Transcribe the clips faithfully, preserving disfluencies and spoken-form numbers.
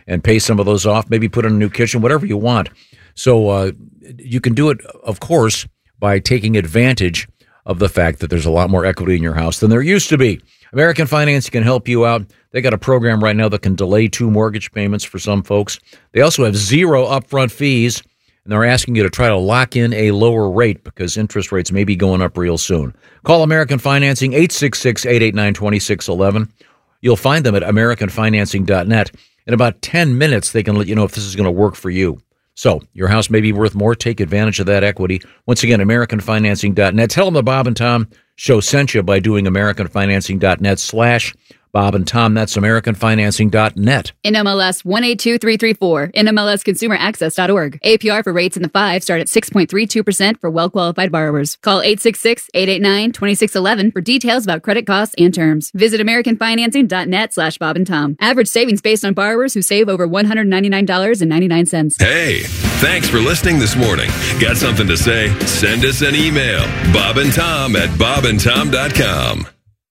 and pay some of those off, maybe put in a new kitchen, whatever you want. So uh, you can do it, of course, by taking advantage of the fact that there's a lot more equity in your house than there used to be. American Financing can help you out. They got a program right now that can delay two mortgage payments for some folks. They also have zero upfront fees, and they're asking you to try to lock in a lower rate because interest rates may be going up real soon. Call American Financing, eight six six, eight eight nine, two six one one. You'll find them at american financing dot net. In about ten minutes, they can let you know if this is going to work for you. So your house may be worth more. Take advantage of that equity. Once again, american financing dot net. Tell them the Bob and Tom Show sent you by doing american financing dot net slash Bob and Tom. That's american financing dot net. N M L S one eight two three three four. N M L S consumer access dot org. A P R for rates in the five start at six point three two percent for well-qualified borrowers. Call eight six six, eight eight nine, two six one one for details about credit costs and terms. Visit american financing dot net slash Bob and Tom. Average savings based on borrowers who save over one hundred ninety-nine dollars and ninety-nine cents. Hey, thanks for listening this morning. Got something to say? Send us an email. Bob and Tom at bob and tom dot com.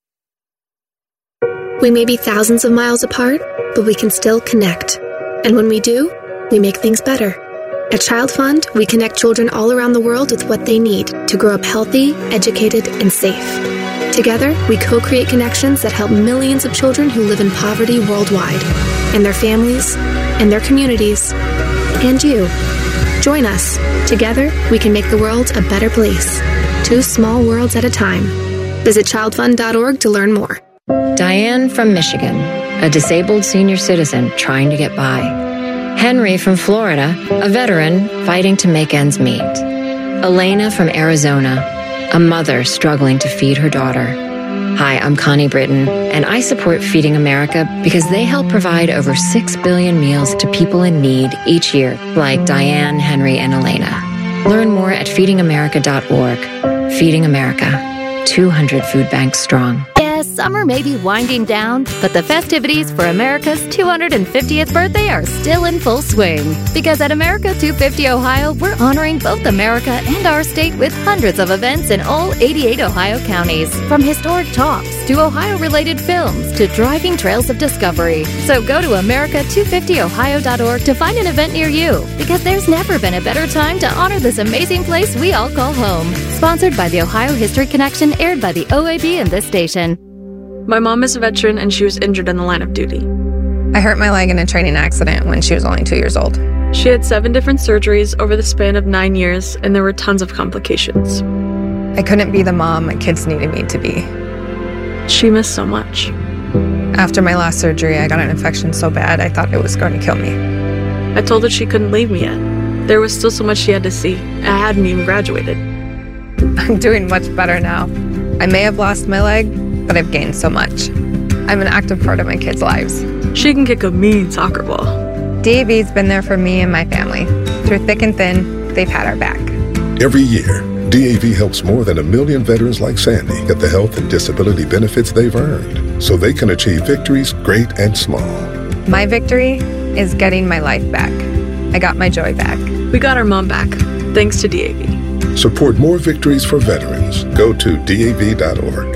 We may be thousands of miles apart, but we can still connect. And when we do, we make things better. At Child Fund, we connect children all around the world with what they need to grow up healthy, educated, and safe. Together, we co-create connections that help millions of children who live in poverty worldwide, and their families, and their communities, and you. Join us. Together, we can make the world a better place. Two small worlds at a time. Visit child fund dot org to learn more. Diane from Michigan, a disabled senior citizen trying to get by. Henry from Florida, a veteran fighting to make ends meet. Elena from Arizona, a mother struggling to feed her daughter. Hi, I'm Connie Britton, and I support Feeding America because they help provide over six billion meals to people in need each year, like Diane, Henry, and Elena. Learn more at feeding america dot org. Feeding America, two hundred food banks strong. Summer may be winding down, but the festivities for America's two hundred fiftieth birthday are still in full swing. Because at America two fifty Ohio, we're honoring both America and our state with hundreds of events in all eighty-eight Ohio counties. From historic talks to Ohio-related films to driving trails of discovery. So go to america two fifty ohio dot org to find an event near you. Because there's never been a better time to honor this amazing place we all call home. Sponsored by the Ohio History Connection, aired by the O A B and this station. My mom is a veteran and she was injured in the line of duty. I hurt my leg in a training accident when she was only two years old. She had seven different surgeries over the span of nine years, and there were tons of complications. I couldn't be the mom my kids needed me to be. She missed so much. After my last surgery, I got an infection so bad I thought it was going to kill me. I told her she couldn't leave me yet. There was still so much she had to see. I hadn't even graduated. I'm doing much better now. I may have lost my leg, but I've gained so much. I'm an active part of my kids' lives. She can kick a mean soccer ball. D A V's been there for me and my family. Through thick and thin, they've had our back. Every year, D A V helps more than a million veterans like Sandy get the health and disability benefits they've earned so they can achieve victories great and small. My victory is getting my life back. I got my joy back. We got our mom back, thanks to D A V. Support more victories for veterans. Go to D A V dot org.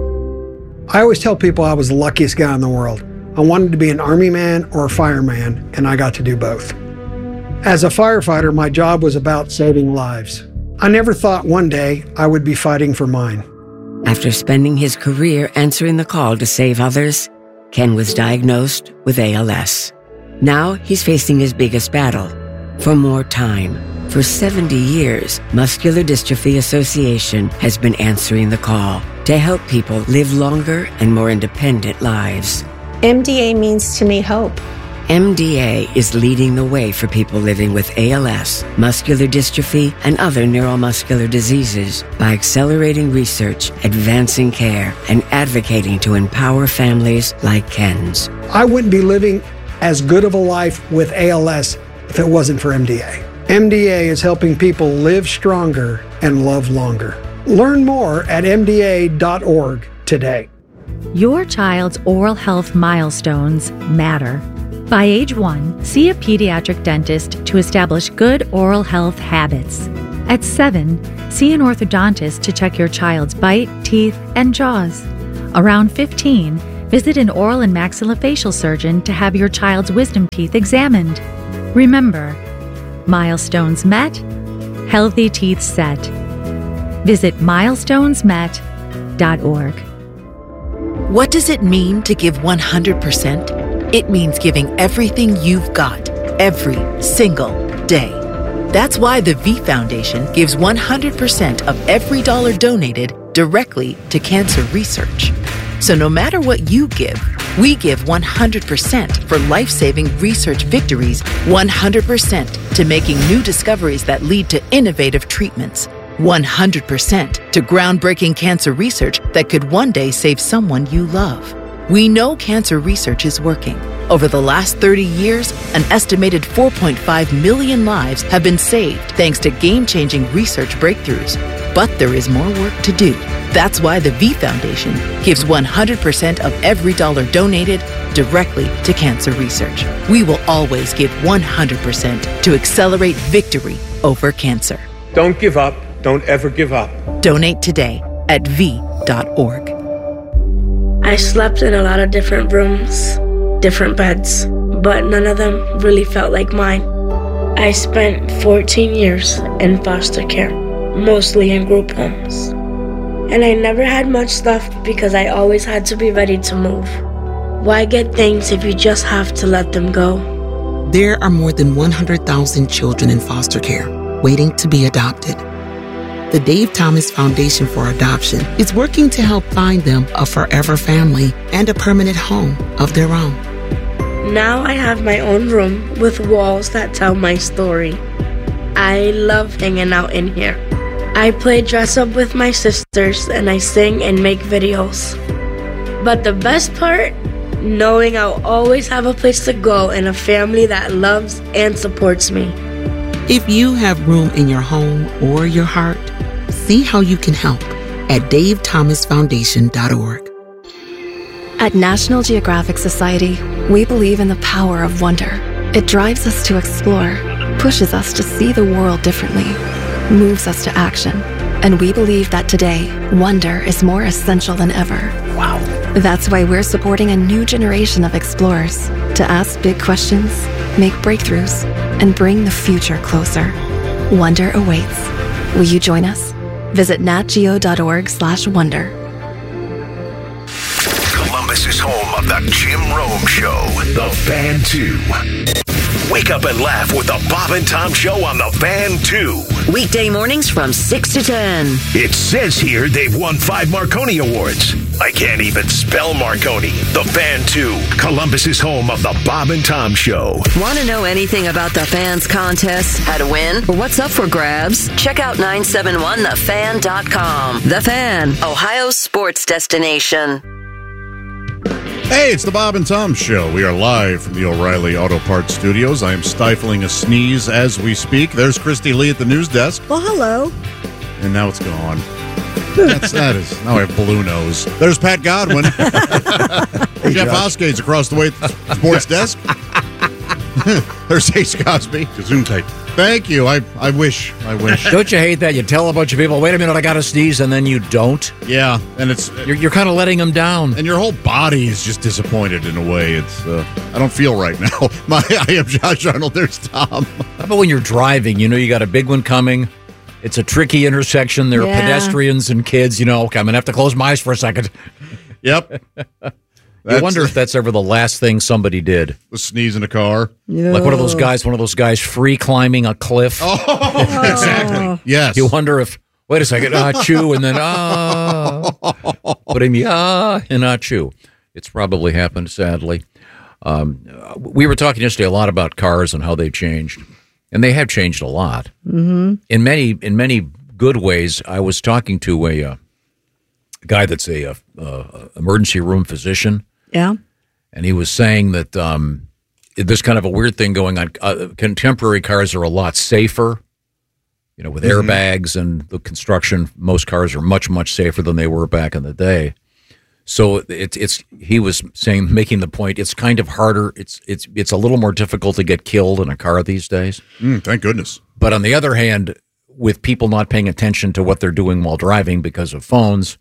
I always tell people I was the luckiest guy in the world. I wanted to be an army man or a fireman, and I got to do both. As a firefighter, my job was about saving lives. I never thought one day I would be fighting for mine. After spending his career answering the call to save others, Ken was diagnosed with A L S. Now he's facing his biggest battle, for more time. For seventy years, Muscular Dystrophy Association has been answering the call to help people live longer and more independent lives. M D A means to me hope. M D A is leading the way for people living with A L S, muscular dystrophy, and other neuromuscular diseases by accelerating research, advancing care, and advocating to empower families like Ken's. I wouldn't be living as good of a life with A L S if it wasn't for M D A. M D A is helping people live stronger and love longer. Learn more at M D A dot org today. Your child's oral health milestones matter. By age one, see a pediatric dentist to establish good oral health habits. At seven, see an orthodontist to check your child's bite, teeth, and jaws. Around fifteen, visit an oral and maxillofacial surgeon to have your child's wisdom teeth examined. Remember, milestones met, healthy teeth set. Visit milestones met dot org. What does it mean to give one hundred percent? It means giving everything you've got, every single day. That's why the V Foundation gives one hundred percent of every dollar donated directly to cancer research. So no matter what you give, we give one hundred percent for life-saving research victories, one hundred percent to making new discoveries that lead to innovative treatments, one hundred percent to groundbreaking cancer research that could one day save someone you love. We know cancer research is working. Over the last thirty years, an estimated four point five million lives have been saved thanks to game-changing research breakthroughs. But there is more work to do. That's why the V Foundation gives one hundred percent of every dollar donated directly to cancer research. We will always give one hundred percent to accelerate victory over cancer. Don't give up. Don't ever give up. Donate today at v dot org. I slept in a lot of different rooms, different beds, but none of them really felt like mine. I spent fourteen years in foster care, mostly in group homes. And I never had much stuff because I always had to be ready to move. Why get things if you just have to let them go? There are more than one hundred thousand children in foster care waiting to be adopted. The Dave Thomas Foundation for Adoption is working to help find them a forever family and a permanent home of their own. Now I have my own room with walls that tell my story. I love hanging out in here. I play dress up with my sisters and I sing and make videos. But the best part? Knowing I'll always have a place to go and a family that loves and supports me. If you have room in your home or your heart, see how you can help at dave thomas foundation dot org. At National Geographic Society, we believe in the power of wonder. It drives us to explore, pushes us to see the world differently, moves us to action. And we believe that today, wonder is more essential than ever. Wow. That's why we're supporting a new generation of explorers to ask big questions, make breakthroughs, and bring the future closer. Wonder awaits. Will you join us? Visit natgeo.org slash wonder. Columbus is home of the Jim Rome Show, The Fan two. Wake up and laugh with the Bob and Tom Show on The Fan two. Weekday mornings from six to ten. It says here they've won five Marconi Awards. I can't even spell Marconi. The Fan two, Columbus is home of the Bob and Tom Show. Want to know anything about the Fans contest, how to win, or what's up for grabs? Check out nine seven one the fan dot com. The Fan, Ohio's sports destination. Hey, it's the Bob and Tom Show. We are live from the O'Reilly Auto Parts Studios. I am stifling a sneeze as we speak. There's Christy Lee at the news desk. Well, hello. And now it's gone. That's, that is, now I have blue nose. There's Pat Godwin. hey, Jeff Oscade's across the way at the sports desk. There's Ace Cosby. Gesundheit. Thank you. I I wish. I wish. Don't you hate that? You tell a bunch of people, wait a minute, I got to sneeze, and then you don't? Yeah, and it's... You're, you're kind of letting them down. And your whole body is just disappointed in a way. It's... Uh, I don't feel right now. My, I am Josh Arnold. There's Tom. How about when you're driving? You know you got a big one coming. It's a tricky intersection. There are Yeah. pedestrians and kids. You know, okay, I'm going to have to close my eyes for a second. Yep. I wonder if that's ever the last thing somebody did. Was sneeze in a car. Yeah. Like one of those guys, one of those guys free climbing a cliff. Oh, exactly. Yes. You wonder if, wait a second, ah, chew, and then ah, putting the ah, and ah, chew. It's probably happened, sadly. Um, we were talking yesterday a lot about cars and how they've changed, and they have changed a lot. Mm-hmm. In many, in many good ways. I was talking to a uh, guy that's a, a, a emergency room physician. Yeah. And he was saying that um, there's kind of a weird thing going on. Uh, contemporary cars are a lot safer, you know, with Mm-hmm. airbags and the construction. Most cars are much, much safer than they were back in the day. So it's it's. He was saying, making the point, it's kind of harder. It's it's it's a little more difficult to get killed in a car these days. Mm, thank goodness. But on the other hand, with people not paying attention to what they're doing while driving because of phones,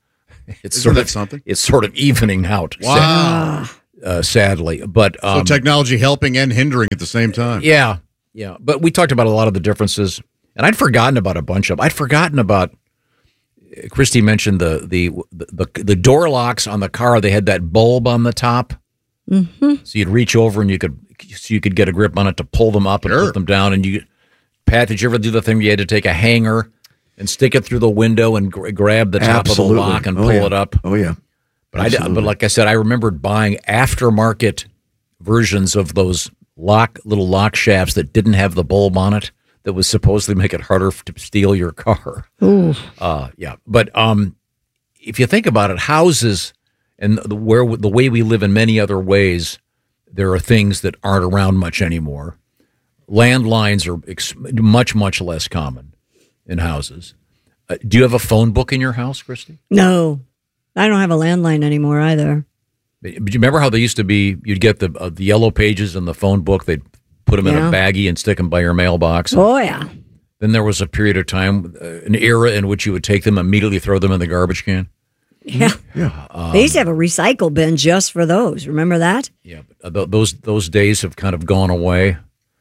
It's Isn't sort that of something? It's sort of evening out. Wow. sad- uh, sadly, but um, so technology helping and hindering at the same time. Yeah, yeah. But we talked about a lot of the differences, and I'd forgotten about a bunch of them. I'd forgotten about. Christy mentioned the the the the door locks on the car. They had that bulb on the top, Mm-hmm. so you'd reach over and you could so you could get a grip on it to pull them up and Sure. put them down. And you, Pat, did you ever do the thing where you had to take a hanger and stick it through the window and gr- grab the top Absolutely. of the lock and Oh, pull yeah. it up? Oh, yeah. But I, did- but like I said, I remembered buying aftermarket versions of those lock little lock shafts that didn't have the bulb on it. That was supposedly make it harder to steal your car. Ooh. Uh, yeah, but um, if you think about it, houses and the, where the way we live in many other ways, there are things that aren't around much anymore. Landlines are ex- much much less common in houses. Uh, do you have a phone book in your house, Christy? No, I don't have a landline anymore either. But you remember how they used to be? You'd get the uh, the yellow pages in the phone book. They'd put them in Yeah. a baggie and stick them by your mailbox. Oh, yeah. Then there was a period of time, uh, an era in which you would take them, immediately throw them in the garbage can. Yeah. Yeah. Um, They used to have a recycle bin just for those. Remember that? Yeah. Uh, th- those those days have kind of gone away.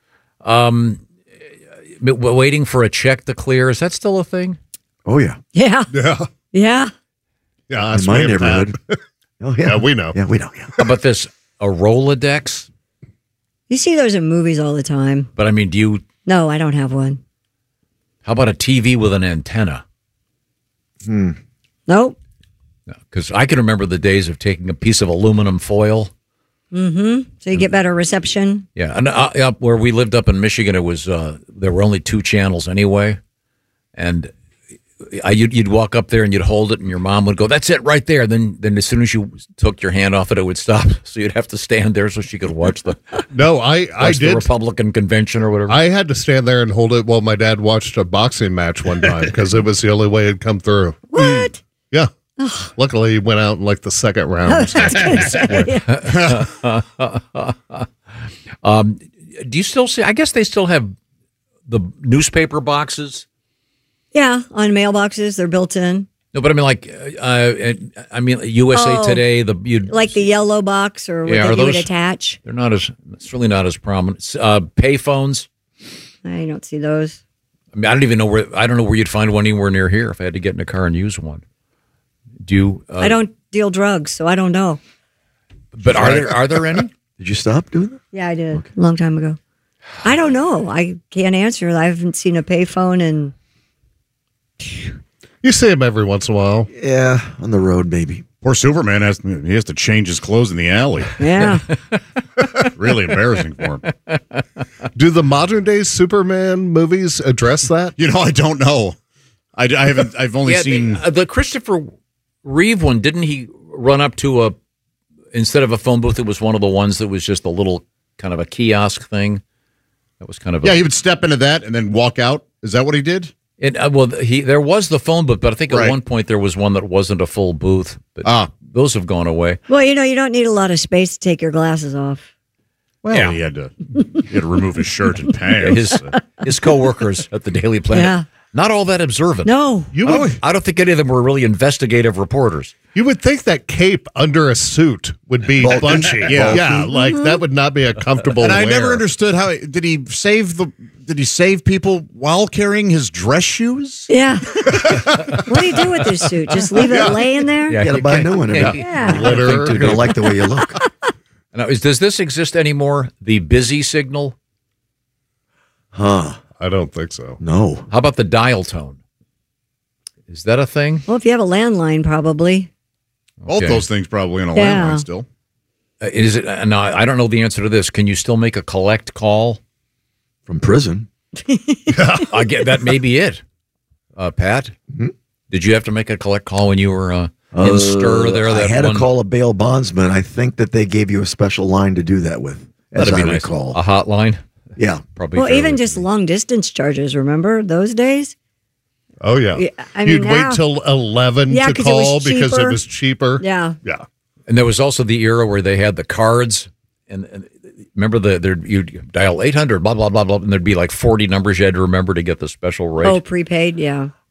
Um, w- waiting for a check to clear, is that still a thing? Oh, yeah. Yeah. Yeah. Yeah. Yeah, In that's my way of neighborhood. that. Oh, yeah. Yeah, we know. Yeah, we know. Yeah. How about this? A Rolodex? You see those in movies all the time. But I mean, do you, No, I don't have one. how about a T V with an antenna? Hmm. Nope. Because I can remember the days of taking a piece of aluminum foil. Mm-hmm. So you get better reception. Yeah, and uh, up where we lived up in Michigan, it was uh, there were only two channels anyway, and I, you'd, you'd walk up there and you'd hold it, and your mom would go, "That's it, right there." Then, then as soon as you took your hand off it, it would stop. So you'd have to stand there so she could watch the No, I I watch the did. Republican convention or whatever. I had to stand there and hold it while my dad watched a boxing match one time because it was the only way it'd come through. What? Yeah. Luckily, he went out in like the second round. um, do you still see? I guess they still have the newspaper boxes. Yeah, on mailboxes, they're built in. No, but I mean, like, uh, I mean, U S A Oh, Today. The you'd, Like the yellow box or what Yeah, that are you would those- attach. they're not as. It's really not as prominent. Uh, payphones. I don't see those. I mean, I don't even know where. I don't know where you'd find one anywhere near here. If I had to get in a car and use one, do you? Uh, I don't deal drugs, so I don't know. But are there are there any? Did you stop doing that? Yeah, I did a long time ago. I don't know. I can't answer. I haven't seen a payphone in. You see him every once in a while. Yeah, on the road, maybe. Poor Superman has he has to change his clothes in the alley. Yeah, really embarrassing for him. Do the modern day Superman movies address that? You know, I don't know. I, I haven't. I've only Yeah, seen. the, uh, the Christopher Reeve one. Didn't he run up to a instead of a phone booth? It was one of the ones that was just a little kind of a kiosk thing. That was kind of a, yeah, he would step into that and then walk out. Is that what he did? It, uh, well, he there was the phone booth, but I think at Right. one point there was one that wasn't a full booth. But Ah. those have gone away. well, you know, you don't need a lot of space to take your glasses off. Well, Yeah. he had to. He had to remove his shirt and pants. His his coworkers at the Daily Planet, Yeah. not all that observant. No, You I would, don't, I don't think any of them were really investigative reporters. you would think that cape under a suit would be Bulky. bunchy. Yeah. yeah, like that would not be a comfortable. And I wear. never understood how did he save the did he save people while carrying his dress shoes? Yeah. What do you do with this suit? Just leave it laying there? Yeah, You gotta you buy a can't- new one. yeah. Yeah. Glitter. You're gonna like the way you look. Now, is, does this exist anymore? The busy signal? Huh? I don't think so. No. How about the dial tone? Is that a thing? Well, if you have a landline, probably. Both Okay. those things probably on a Yeah. landline still. Uh, is it? Uh, no, I don't know the answer to this. Can you still make a collect call From prison. I get that may be it. Uh, Pat, did you have to make a collect call when you were uh, in stir there? That I had one? to call a bail bondsman. I think that they gave you a special line to do that with, as That'd I be nice. recall. A hotline. Yeah. Probably. Well, fairly- even just long distance charges, remember those days? Oh yeah. Yeah, I mean, You'd now- wait till eleven Yeah, to 'cause it was call because it cheaper. was cheaper. Yeah. Yeah. And there was also the era where they had the cards, and, and remember the there you'd dial eight hundred, blah blah blah blah, and there'd be like forty numbers you had to remember to get the special rate. Oh, prepaid, yeah.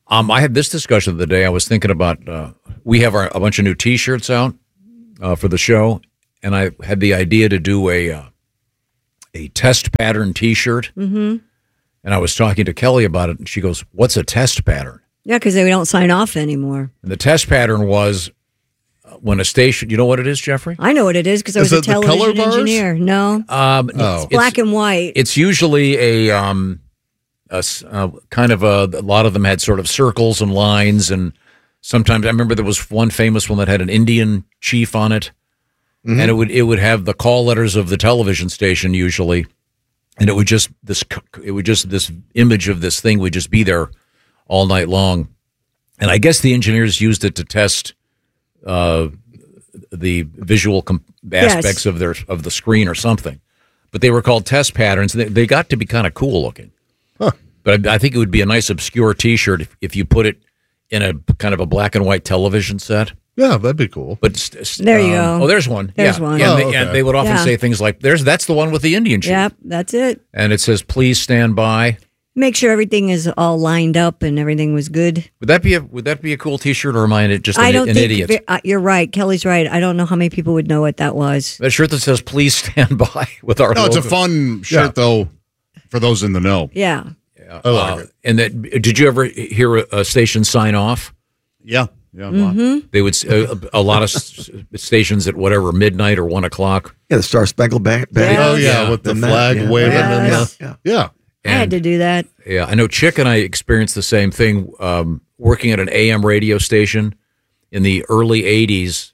Um, I had this discussion the other day. I was thinking about uh, we have our, a bunch of new T-shirts out uh, for the show, and I had the idea to do a uh, a test pattern T-shirt. Mm-hmm. And I was talking to Kelly about it, and she goes, "What's a test pattern?" Yeah, because they don't sign off anymore. And the test pattern was uh, when a station. You know what it is, Jeffrey? I know what it is because I was a television engineer. No, um, it's black and white. It's usually a, um, a s- uh, kind of a. A lot of them had sort of circles and lines, and sometimes I remember there was one famous one that had an Indian chief on it, Mhm. and it would it would have the call letters of the television station usually. And it would just this it would just this image of this thing would just be there all night long, and I guess the engineers used it to test uh, the visual com- aspects Yes. of their of the screen or something. But they were called test patterns. They, they got to be kind of cool looking. But I, I think it would be a nice obscure T-shirt if, if you put it in a kind of a black and white television set. Yeah, that'd be cool. But st- st- There you um, go. Oh, there's one. There's yeah. one. Yeah, and, Oh, they, and okay. they would often Yeah. say things like, "There's that's the one with the Indian chief." Yep, that's it. And it says, "Please stand by." Make sure everything is all lined up and everything was good. Would that be a would that be a cool T-shirt, or am I just an, I don't an think idiot? uh, you're right. Kelly's right. I don't know how many people would know what that was. A shirt that says "Please stand by" with our No, it's a logo. fun shirt, Yeah. though, for those in the know. Yeah. Uh, and that did you ever hear a, a station sign off? Yeah, yeah. Mm-hmm. They would s- a, a lot of s- stations at whatever midnight or one o'clock. Yeah, the Star Spangled Banner. Oh, yeah, with the flag yeah. waving. Yeah, and yeah, the, yeah. yeah. I had to do that. Yeah, I know Chick and I experienced the same thing um, working at an A M radio station in the early eighties.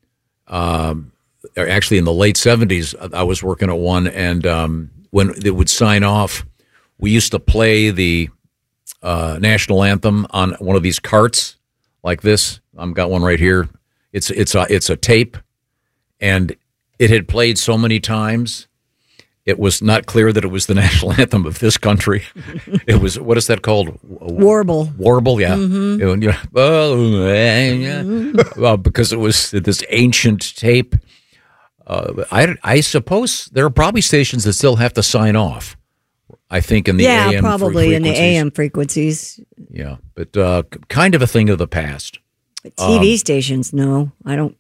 Um, or actually, in the late seventies, I was working at one, and um, when they would sign off, we used to play the uh, national anthem on one of these carts like this. I've got one right here. It's it's a it's a tape, and it had played so many times. It was not clear that it was the national anthem of this country. It was, what is that called? Warble. Warble, yeah. Mhm. It would, you know, oh, eh, yeah. Well, because it was this ancient tape. Uh, I, I suppose there are probably stations that still have to sign off, I think, in the yeah, A M probably in the frequencies. A M frequencies. Yeah, but uh, kind of a thing of the past. But T V Um, stations, no, I don't.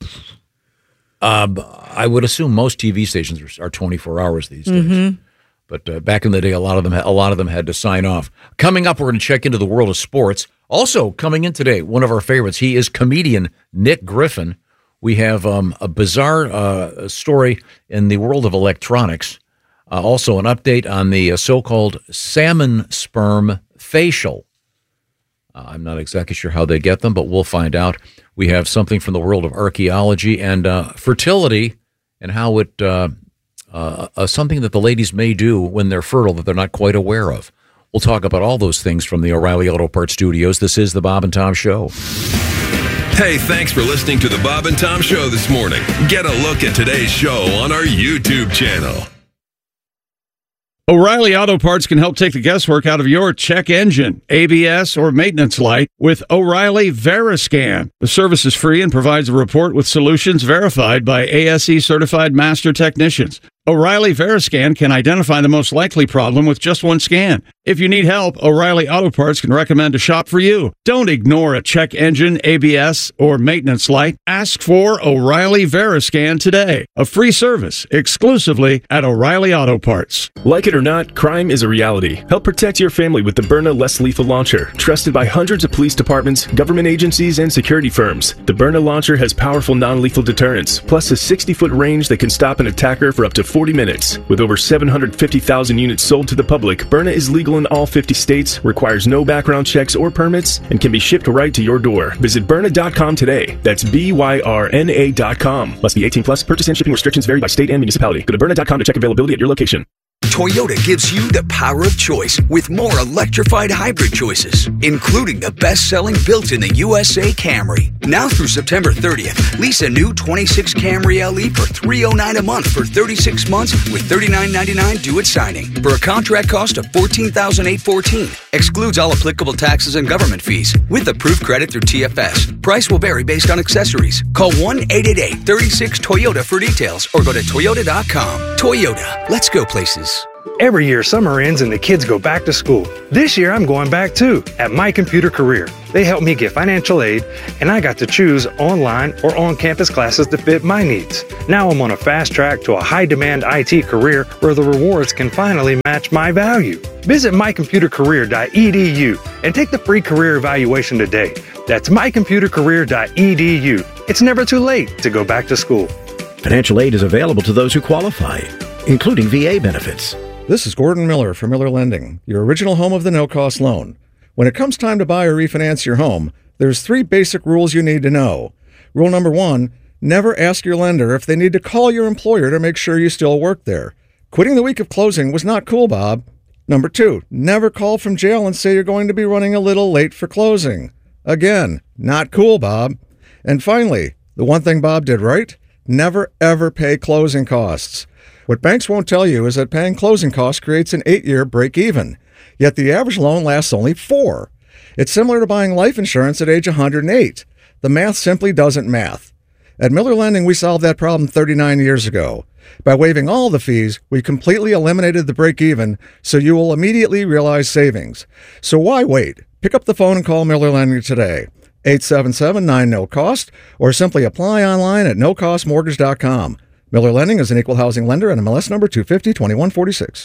Um, I would assume most T V stations are, are twenty-four hours these days. Mhm. But uh, back in the day, a lot of them, a lot of them had to sign off. Coming up, we're going to check into the world of sports. Also coming in today, one of our favorites. He is comedian Nick Griffin. We have um, a bizarre uh, story in the world of electronics. Uh, also, an update on the uh, so-called salmon sperm facial. Uh, I'm not exactly sure how they get them, but we'll find out. We have something from the world of archaeology and uh, fertility, and how it uh, uh, uh, something that the ladies may do when they're fertile that they're not quite aware of. We'll talk about all those things from the O'Reilly Auto Parts Studios. This is the Bob and Tom Show. Hey, thanks for listening to the Bob and Tom Show this morning. Get a look at today's show on our YouTube channel. O'Reilly Auto Parts can help take the guesswork out of your check engine, A B S, or maintenance light with O'Reilly Veriscan. The service is free and provides a report with solutions verified by A S E certified master technicians. O'Reilly Veriscan can identify the most likely problem with just one scan. If you need help, O'Reilly Auto Parts can recommend a shop for you. Don't ignore a check engine, A B S, or maintenance light. Ask for O'Reilly Veriscan today. A free service exclusively at O'Reilly Auto Parts. Like it or not, crime is a reality. Help protect your family with the Byrna Less Lethal Launcher. Trusted by hundreds of police departments, government agencies, and security firms, the Byrna Launcher has powerful non-lethal deterrence, plus a sixty-foot range that can stop an attacker for up to forty minutes. With over seven hundred fifty thousand units sold to the public, Byrna is legal in all fifty states, requires no background checks or permits, and can be shipped right to your door. Visit Byrna dot com today. That's B Y R N A dot com. Must be eighteen plus. Purchase and shipping restrictions vary by state and municipality. Go to Byrna dot com to check availability at your location. Toyota gives you the power of choice with more electrified hybrid choices, including the best-selling built in the U S A Camry. Now through September thirtieth, lease a new twenty-six Camry L E for three hundred nine dollars a month for thirty-six months with thirty-nine ninety-nine due at signing for a contract cost of fourteen thousand eight hundred fourteen dollars. Excludes all applicable taxes and government fees with approved credit through T F S. Price will vary based on accessories. Call one eight eight eight, three six, Toyota for details or go to Toyota dot com. Toyota, let's go places. Every year, summer ends and the kids go back to school. This year, I'm going back too, at My Computer Career. They helped me get financial aid, and I got to choose online or on-campus classes to fit my needs. Now I'm on a fast track to a high-demand I T career where the rewards can finally match my value. Visit my computer career dot e d u and take the free career evaluation today. That's my computer career dot e d u. It's never too late to go back to school. Financial aid is available to those who qualify, including V A benefits. This is Gordon Miller from Miller Lending, your original home of the no-cost loan. When it comes time to buy or refinance your home, there's three basic rules you need to know. Rule number one, never ask your lender if they need to call your employer to make sure you still work there. Quitting the week of closing was not cool, Bob. Number two, never call from jail and say you're going to be running a little late for closing. Again, not cool, Bob. And finally, the one thing Bob did right, never ever pay closing costs. What banks won't tell you is that paying closing costs creates an eight-year break-even, yet the average loan lasts only four. It's similar to buying life insurance at age one hundred eight. The math simply doesn't math. At Miller Lending, we solved that problem thirty-nine years ago. By waiving all the fees, we completely eliminated the break-even, so you will immediately realize savings. So why wait? Pick up the phone and call Miller Lending today. eight seven seven, nine, N O cost, or simply apply online at no cost mortgage dot com. Miller Lending is an equal housing lender and M L S number two fifty, twenty-one forty-six.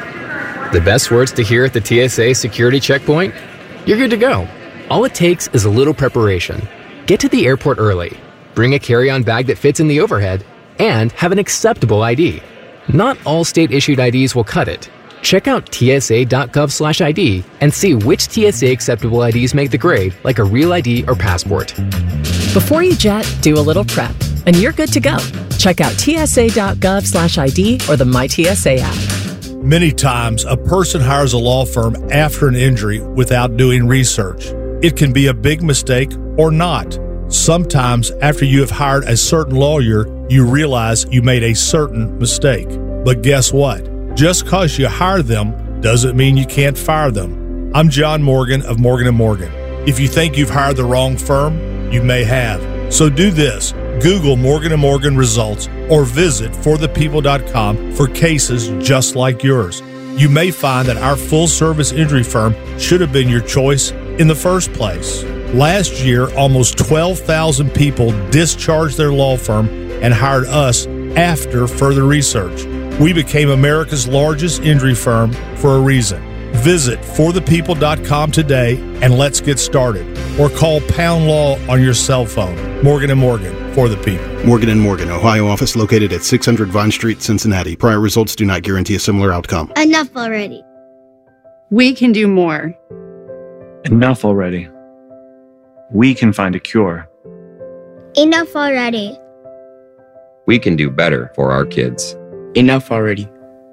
The best words to hear at the T S A security checkpoint? You're good to go. All it takes is a little preparation. Get to the airport early, bring a carry-on bag that fits in the overhead, and have an acceptable I D. Not all state-issued I Ds will cut it. Check out T S A dot gov slash I D and see which T S A acceptable I Ds make the grade, like a real I D or passport. Before you jet, do a little prep, and you're good to go. Check out T S A dot gov slash I D or the My T S A app. Many times, a person hires a law firm after an injury without doing research. It can be a big mistake or not. Sometimes, after you have hired a certain lawyer, you realize you made a certain mistake. But guess what? Just because you hire them doesn't mean you can't fire them. I'm John Morgan of Morgan and Morgan. If you think you've hired the wrong firm, you may have. So do this. Google Morgan and Morgan results or visit for the people dot com for cases just like yours. You may find that our full-service injury firm should have been your choice in the first place. Last year, almost twelve thousand people discharged their law firm and hired us after further research. We became America's largest injury firm for a reason. Visit for the people dot com today and let's get started. Or call Pound Law on your cell phone. Morgan and Morgan, for the people. Morgan and Morgan, Ohio office located at six hundred Vine Street, Cincinnati. Prior results do not guarantee a similar outcome. Enough already. We can do more. Enough already. We can find a cure. Enough already. We can do better for our kids. Enough already.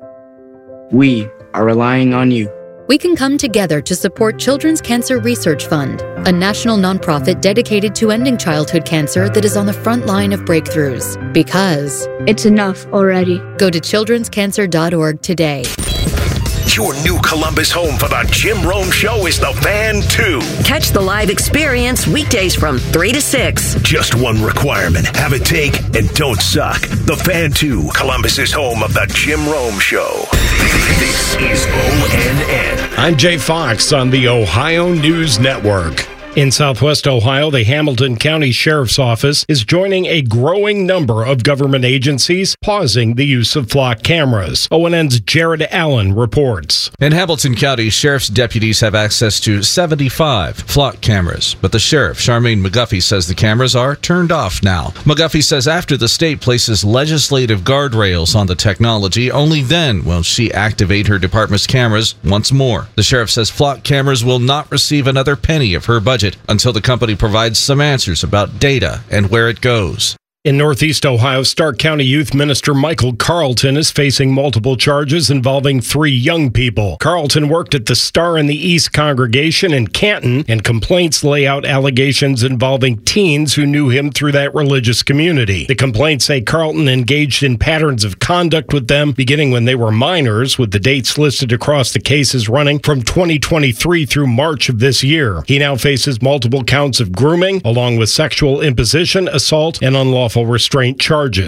We are relying on you. We can come together to support Children's Cancer Research Fund, a national nonprofit dedicated to ending childhood cancer that is on the front line of breakthroughs. Because it's enough already. Go to children's cancer dot org today. Your new Columbus home for the Jim Rome Show is The Fan two. Catch the live experience weekdays from three to six. Just one requirement. Have it take and don't suck. The Fan two, Columbus's home of the Jim Rome Show. This is O N N. I'm Jay Fox on the Ohio News Network. In Southwest Ohio, the Hamilton County Sheriff's Office is joining a growing number of government agencies pausing the use of flock cameras. O N N's Jared Allen reports. In Hamilton County, sheriff's deputies have access to seventy-five flock cameras, but the sheriff, Charmaine McGuffey, says the cameras are turned off now. McGuffey says after the state places legislative guardrails on the technology, only then will she activate her department's cameras once more. The sheriff says flock cameras will not receive another penny of her budget until the company provides some answers about data and where it goes. In Northeast Ohio, Stark County Youth Minister Michael Carlton is facing multiple charges involving three young people. Carlton worked at the Star in the East congregation in Canton, and complaints lay out allegations involving teens who knew him through that religious community. The complaints say Carlton engaged in patterns of conduct with them beginning when they were minors, with the dates listed across the cases running from twenty twenty-three through March of this year. He now faces multiple counts of grooming, along with sexual imposition, assault, and unlawful restraint charges.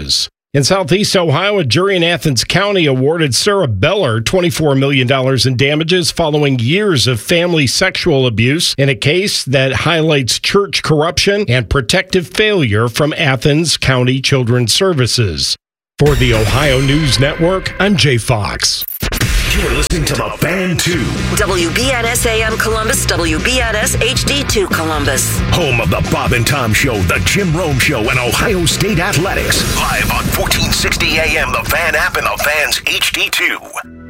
In Southeast Ohio, a jury in Athens County awarded Sarah Beller twenty-four million dollars in damages following years of family sexual abuse in a case that highlights church corruption and protective failure from Athens County Children's Services. For the Ohio News Network, I'm Jay Fox. You're listening to The Fan two. W B N S A M Columbus, W B N S H D two Columbus. Home of the Bob and Tom Show, the Jim Rome Show, and Ohio State Athletics. Live on fourteen sixty A M, the Fan app, and the Fan's H D two.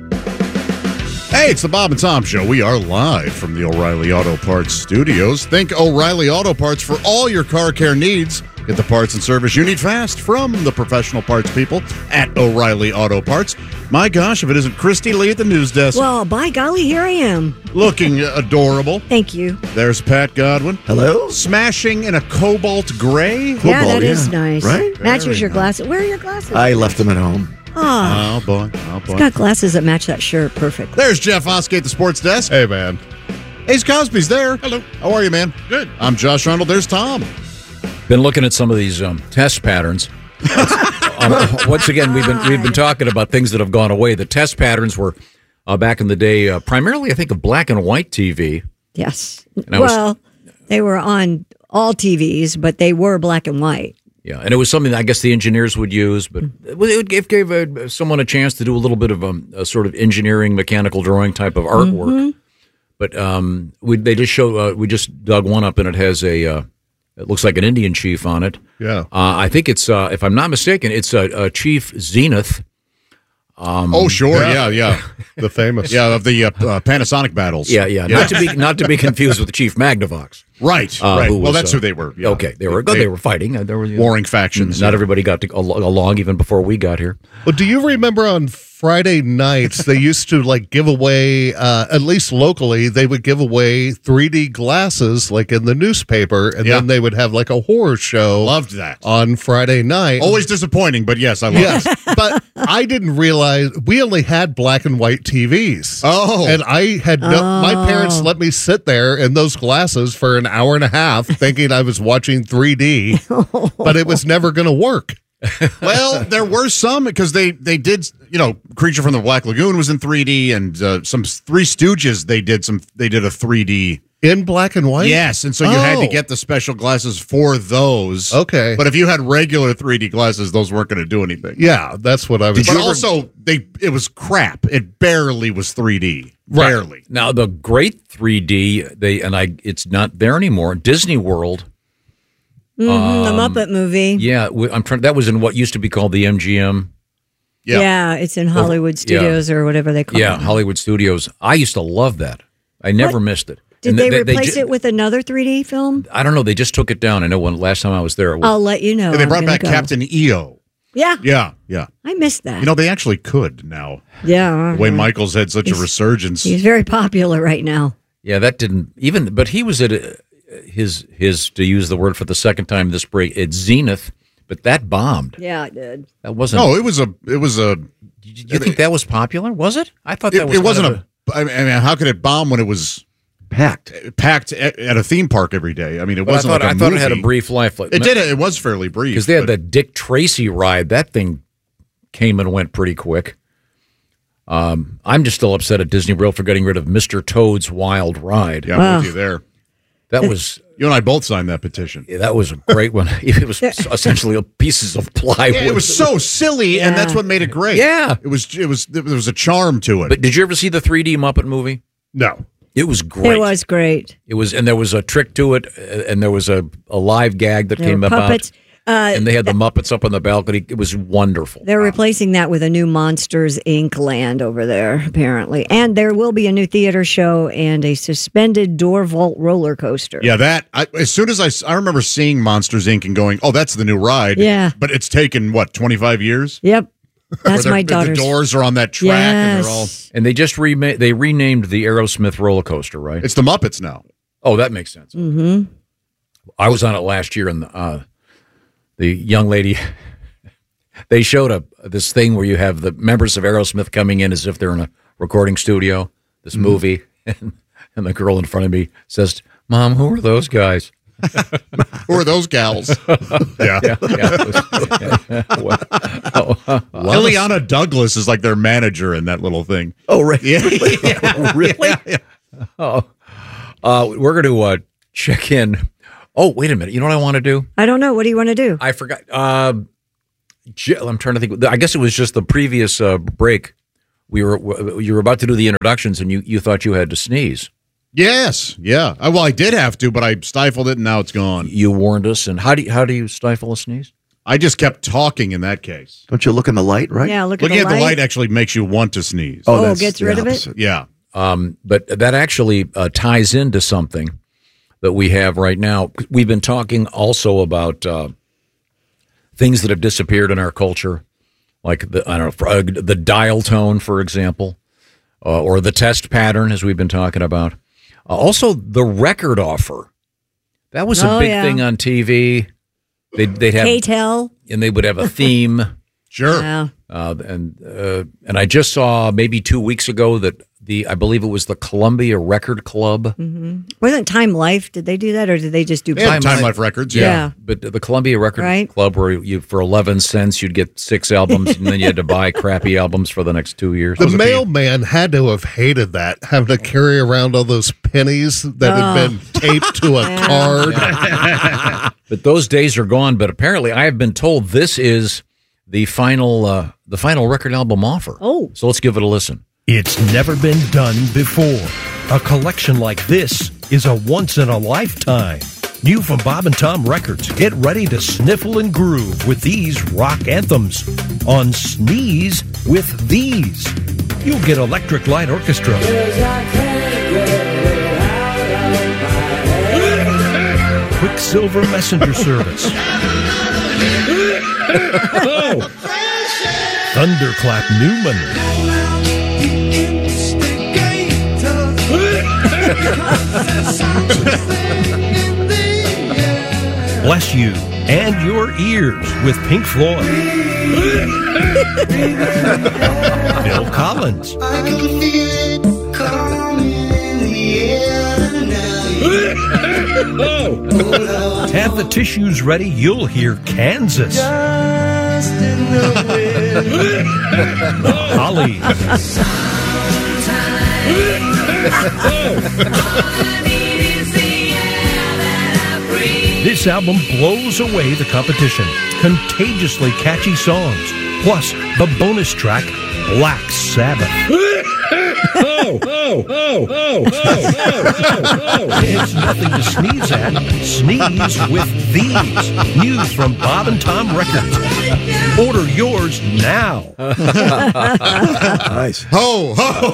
Hey, it's the Bob and Tom Show. We are live from the O'Reilly Auto Parts studios. Think O'Reilly Auto Parts for all your car care needs. Get the parts and service you need fast from the professional parts people at O'Reilly Auto Parts. My gosh, if it isn't Christy Lee at the news desk. Well, by golly, here I am. Looking adorable. Thank you. There's Pat Godwin. Hello. Smashing in a cobalt gray. Yeah, Cobalt, that is yeah. nice. Right? Matches Very your nice. glasses. Where are your glasses? I left them at home. Oh, Oh, boy. Oh, boy. it's got glasses that match that shirt perfectly. There's Jeff Oskey at the sports desk. Hey, man. Ace Cosby's there. Hello. How are you, man? Good. I'm Josh Arnold. There's Tom. Been looking at some of these um, test patterns. um, once again, we've been we've been talking about things that have gone away. The test patterns were uh, back in the day, uh, primarily, I think, of black and white T V. Yes. And I was- Well, they were on all T Vs, but they were black and white. Yeah, and it was something that I guess the engineers would use, but it would- it gave uh, someone a chance to do a little bit of um, a sort of engineering, mechanical drawing type of artwork. Mhm. But um, we they just show uh, we just dug one up, and it has a uh, it looks like an Indian chief on it. Yeah. Uh, I think it's uh, if I'm not mistaken, it's a, a Chief Zenith. Um, Oh, sure. Yeah, yeah. The famous. Yeah, of the uh, uh, Panasonic battles. Yeah, yeah, not to be not to be confused with the Chief Magnavox. Right, Uh, right. who Well, was, that's uh, who they were. Yeah. Okay, they were good. They were fighting. Uh, There were Warring factions. Not yeah. everybody got to, al- along even before we got here. Well, do you remember on Friday nights they used to like give away, uh, at least locally, they would give away three D glasses like in the newspaper, and Yeah. then they would have like a horror show. Loved that. On Friday night. Always disappointing, but yes, I love Yes, it. but I didn't realize we only had black and white T Vs. Oh. And I had no, my parents Oh. let me sit there in those glasses for an hour and a half thinking I was watching three D, but it was never going to work. Well, there were some because they they did, you know, Creature from the Black Lagoon was in three D, and uh, some Three Stooges they did some they did a three D in black and white. Yes, and so you had to Oh. get the special glasses for those. Okay. But if you had regular three D glasses, those weren't going to do anything. Yeah, that's what I was. But also, they it was crap. It barely was three D. Right. Barely. Now the great three D, they and I, it's not there anymore. Disney World. Mhm, Um, the Muppet movie. Yeah, we- I'm trying. That was in what used to be called the M G M. Yeah. it's in Hollywood yeah. Studios or whatever they call Yeah, it. Hollywood Studios. I used to love that. I never missed it. Did And they, they replace ju- it with another three D film? I don't know. They just took it down. I know when last time I was there. It was, I'll let you know. And they I'm brought gonna back go. Captain E O. Yeah, Yeah, yeah. I missed that. You know, they actually could now. yeah, The way Michael's had such a He's- resurgence. he's very popular right now. yeah, that didn't even. But he was at uh, his his to use the word for the second time this break. It's Zenith, but that bombed. Yeah, it did. That wasn't. No, it was a. It was a. You think that was popular? Was it? I thought It, that was. it wasn't kind of a. I mean, how could it bomb when it was packed? Packed at, at a theme park every day. I mean, it Well, I wasn't thought, like a I thought it movie. had a brief life. It did. It was fairly brief because they had but- that Dick Tracy ride. That thing came and went pretty quick. Um, I'm just still upset at Disney World for getting rid of Mister Toad's Wild Ride. Yeah, I'm with you there. That was you and I both signed that petition. Yeah, that was a great one. It was essentially pieces of plywood. Yeah, it was so silly, and that's Yeah. what made it great. Yeah. it was. It was. There was a charm to it. But did you ever see the three D Muppet movie? No. It was great. It was great. It was, and there was a trick to it, uh, and there was a, a live gag that There came were about. puppets. Uh, and they had the Muppets up on the balcony. It was wonderful. They're replacing that with a new Monsters Incorporated land over there, apparently. And there will be a new theater show and a suspended door vault roller coaster. Yeah, that. I, as soon as I, s- I remember seeing Monsters Incorporated and going, "Oh, that's the new ride." Yeah. but it's taken what twenty-five years. Yep, Where that's they're- my The daughter's. doors are on that track, and they're all. And they just rema- they renamed the Aerosmith roller coaster, right? It's the Muppets now. Oh, that makes sense. Mm-hmm. I was on it last year, and uh, the young lady, they showed a this thing where you have the members of Aerosmith coming in as if they're in a recording studio, this movie, and, and the girl in front of me says, "Mom, who are those guys?" Who are those gals? yeah. Yeah, yeah. Well, oh, Ileana Douglas is like their manager in that little thing. Oh, right. Yeah. Oh, really? Oh, uh, we're going to uh, check in. Oh, wait a minute. You know what I want to do? I don't know. What do you want to do? I forgot. Uh, Jill, I'm trying to think. I guess it was just the previous uh, break. We were you were about to do the introductions, and you, you thought you had to sneeze. Yes. Yeah. I, well, I did have to, but I stifled it, and now it's gone. You warned us. And how do you, how do you stifle a sneeze? I just kept talking in that case. Don't you look in the light, right? Yeah, look Looking at the at the light. light actually makes you want to sneeze. Oh, Oh, gets rid of it? opposite. Yeah. Um, but that actually uh, ties into something that we have right now. We've been talking also about uh, things that have disappeared in our culture, like the I don't know uh, the dial tone, for example, uh, or the test pattern, as we've been talking about. Uh, also, the record offer. That was a Oh, big yeah. thing on T V. They'd, they'd have K-Tel. and they would have a theme. Sure. Yeah. Uh, and uh, and I just saw maybe two weeks ago that the I believe it was the Columbia Record Club. hmm Wasn't Time Life? Did they do that, or did they just do They had Time Life Records, yeah. Yeah. But the Columbia Record Right. Club, where you for eleven cents you'd get six albums, and then you had to buy crappy albums for the next two years. The mailman had to have hated that, having to carry around all those pennies that Oh. had been taped to a card. But those days are gone. But apparently, I have been told this is the final uh, the final record album offer. Oh, so let's give it a listen. It's never been done before. A collection like this is a once in a lifetime. New from Bob and Tom Records. Get ready to sniffle and groove with these rock anthems. On Sneeze with these. You'll get Electric Light Orchestra. Quicksilver Messenger Service. Thunderclap Newman. Bless you and your ears with Pink Floyd. Bill Collins. Have the tissues ready, you'll hear Kansas. The Hollies. This album blows away the competition. Contagiously catchy songs. Plus, the bonus track, Black Sabbath. Oh, oh, oh, oh, oh, oh, oh. It's nothing to sneeze at. Sneeze with these. New from Bob and Tom Records. Order yours now. Nice. Ho, ho,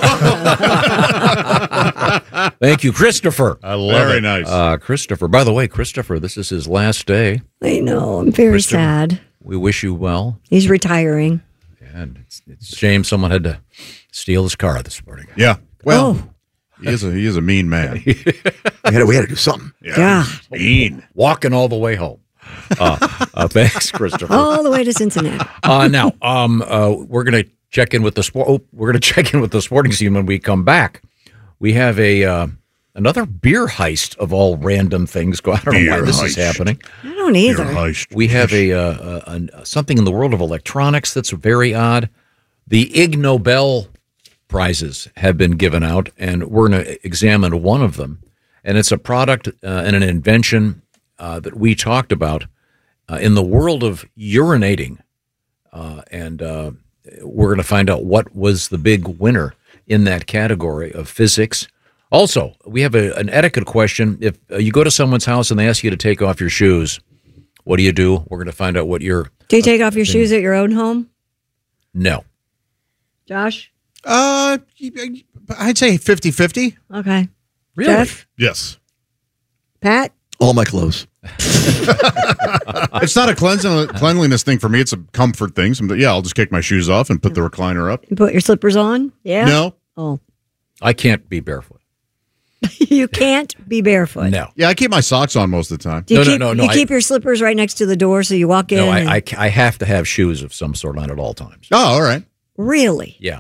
ho. Thank you, Christopher. I love Very it. nice. Uh, Christopher. By the way, Christopher, this is his last day. I know. I'm very Christopher, sad. We wish you well. He's retiring. And it's, it's a shame someone had to steal his car this morning. Yeah. Well, Oh. he is a he is a mean man. We had, to, we had to do something. Yeah. Mean. Walking all the way home. Uh, uh, thanks, Christopher. All the way to Cincinnati. Uh, now, um, uh, we're going to check in with the sport. Oh, we're going to check in with the sporting scene when we come back. We have a uh, another beer heist of all random things. I don't know Beer why this is heist. happening. I don't either. Beer heist. We have a, uh, a, a something in the world of electronics that's very odd. The Ig Nobel prizes have been given out, and we're going to examine one of them. And it's a product uh, and an invention uh, that we talked about uh, in the world of urinating. Uh, and uh, we're going to find out what was the big winner in that category of physics. Also, we have a, an etiquette question. If uh, you go to someone's house and they ask you to take off your shoes, what do you do? We're going to find out what your... Do you take off your shoes at your own home, No. Josh? Uh, I'd say fifty-fifty. Okay. Really? Jeff? Yes. Pat? All my clothes. It's not a cleanliness, cleanliness thing for me. It's a comfort thing. Some, yeah, I'll just kick my shoes off and put the recliner up. You put your slippers on? Yeah? No. Oh. I can't be barefoot. You can't be barefoot. No. Yeah, I keep my socks on most of the time. Do you No, no, keep, no, no, You I- keep your slippers right next to the door so you walk in? No, and- I, I, I have to have shoes of some sort on at all times. Oh, all right. Really? Yeah.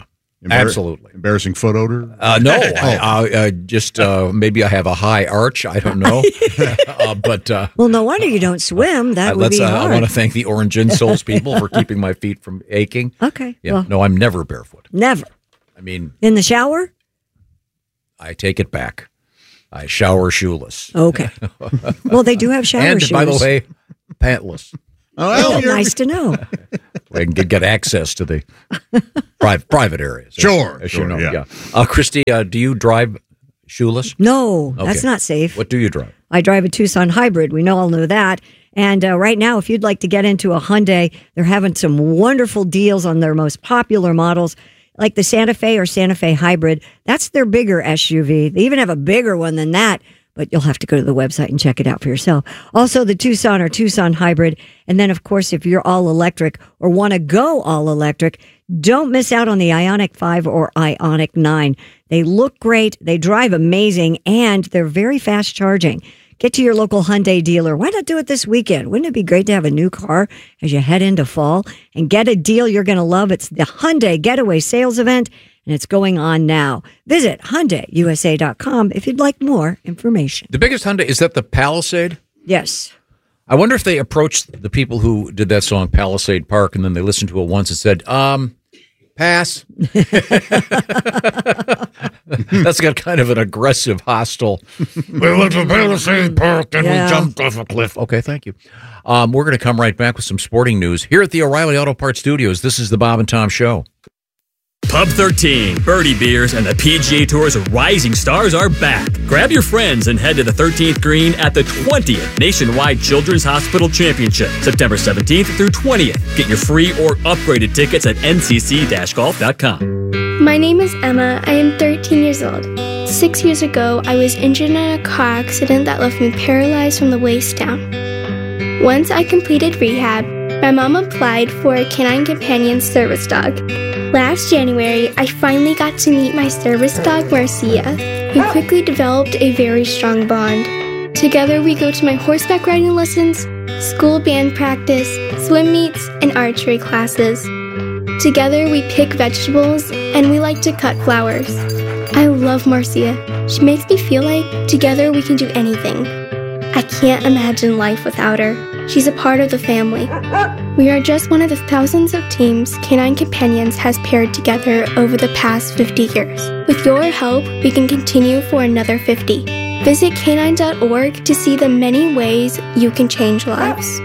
Absolutely. Embarrassing foot odor? Uh, no, I, I, I just uh, maybe I have a high arch. I don't know. uh, but uh, Well, no wonder you don't swim. That uh, would let's, be uh, hard. I want to thank the Orange Insoles people for keeping my feet from aching. Okay. Yeah. Well, No, I'm never barefoot. never. I mean, In the shower? I take it back. I shower shoeless. Okay. Well, they do have shower and shoes. by the way, pantless. Oh, nice to know. I can get, get access to the private private areas. Sure, as sure, you know. yeah. Yeah. Uh, Christy, uh, do you drive shoeless? No, that's Okay. not safe. What do you drive? I drive a Tucson hybrid. We know all know that. And uh, right now, if you'd like to get into a Hyundai, they're having some wonderful deals on their most popular models, like the Santa Fe or Santa Fe Hybrid. That's their bigger S U V. They even have a bigger one than that, but you'll have to go to the website and check it out for yourself. Also, the Tucson or Tucson Hybrid. And then, of course, if you're all electric or want to go all electric, don't miss out on the Ioniq five or Ioniq nine. They look great, they drive amazing, and they're very fast charging. Get to your local Hyundai dealer. Why not do it this weekend? Wouldn't it be great to have a new car as you head into fall and get a deal you're going to love? It's the Hyundai Getaway Sales Event, and it's going on now. Visit Hyundai U S A dot com if you'd like more information. The biggest Hyundai, is that the Palisade? Yes. I wonder if they approached the people who did that song Palisade Park and then they listened to it once and said, um, pass. That's got kind of an aggressive, hostile. We went to Palisade Park and Yeah. we jumped off a cliff. Okay, thank you. Um, we're going to come right back with some sporting news here at the O'Reilly Auto Parts Studios. This is the Bob and Tom Show. Pub thirteen, Birdie Beers, and the P G A Tour's rising stars are back. Grab your friends and head to the thirteenth green at the twentieth Nationwide Children's Hospital Championship, September seventeenth through twentieth. Get your free or upgraded tickets at N C C golf dot com. My name is Emma. I am thirteen years old. Six years ago, I was injured in a car accident that left me paralyzed from the waist down. Once I completed rehab, my mom applied for a Canine Companion service dog. Last January, I finally got to meet my service dog, Marcia. We quickly developed a very strong bond. Together, we go to my horseback riding lessons, school band practice, swim meets, and archery classes. Together, we pick vegetables, and we like to cut flowers. I love Marcia. She makes me feel like together we can do anything. I can't imagine life without her. She's a part of the family. We are just one of the thousands of teams Canine Companions has paired together over the past fifty years. With your help, we can continue for another fifty. Visit canine dot org to see the many ways you can change lives.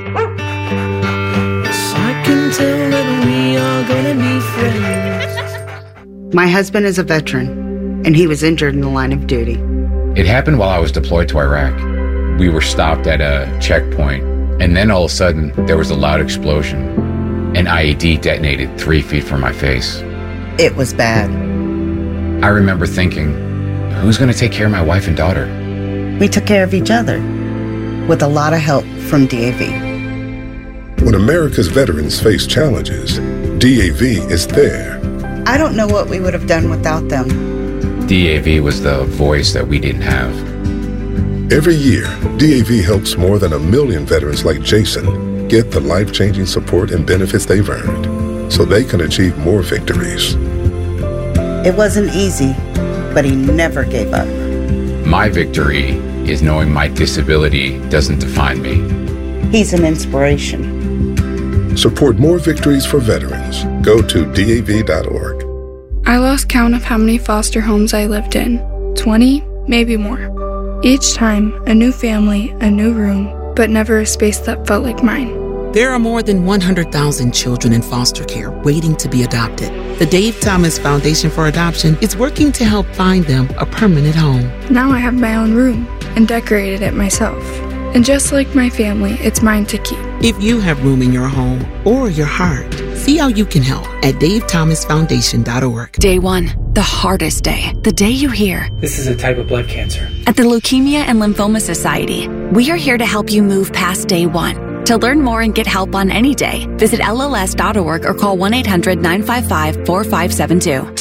I can tell that we are gonna be friends. My husband is a veteran, and he was injured in the line of duty. It happened while I was deployed to Iraq. We were stopped at a checkpoint, and then all of a sudden, there was a loud explosion. An I E D detonated three feet from my face. It was bad. I remember thinking, who's going to take care of my wife and daughter? We took care of each other, with a lot of help from D A V. When America's veterans face challenges, D A V is there. I don't know what we would have done without them. D A V was the voice that we didn't have. Every year, D A V helps more than a million veterans like Jason get the life-changing support and benefits they've earned so they can achieve more victories. It wasn't easy, but he never gave up. My victory is knowing my disability doesn't define me. He's an inspiration. Support more victories for veterans. Go to D A V dot org. I lost count of how many foster homes I lived in. twenty, maybe more. Each time, a new family, a new room, but never a space that felt like mine. There are more than one hundred thousand children in foster care waiting to be adopted. The Dave Thomas Foundation for Adoption is working to help find them a permanent home. Now I have my own room and decorated it myself. And just like my family, it's mine to keep. If you have room in your home or your heart, see how you can help at dave thomas foundation dot org. Day one, the hardest day. The day you hear, this is a type of blood cancer. At the Leukemia and Lymphoma Society, we are here to help you move past day one. To learn more and get help on any day, visit L L S dot org or call one eight hundred nine five five four five seven two. Hello,